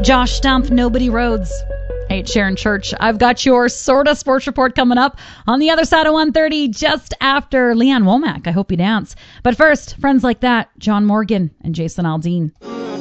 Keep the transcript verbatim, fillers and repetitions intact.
Josh Stumpf, Nobody Rhodes. Hey, it's Sharon Church. I've got your sorta sports report coming up on the other side of one thirty, just after Leanne Womack. I hope you dance. But first, friends like that, John Morgan and Jason Aldean.